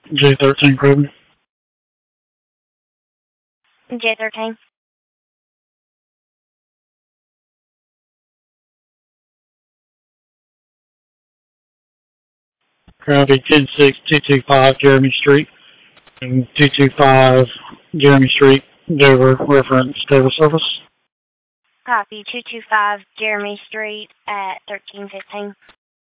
J13 Grosvenor. J13. Gravity 10225 Jeremy Street and 225 Jeremy Street, Dover, reference Dover service. Copy. 225 Jeremy Street at 1315.